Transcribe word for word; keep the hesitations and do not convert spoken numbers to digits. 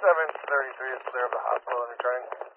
seven thirty-three is clear of the hospital and returning.